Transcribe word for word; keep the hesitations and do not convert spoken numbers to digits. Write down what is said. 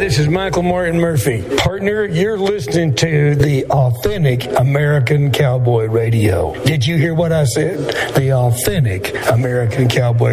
this is Michael Martin Murphy. Partner, you're listening to the Authentic American Cowboy Radio. Did you hear what I said? The Authentic American Cowboy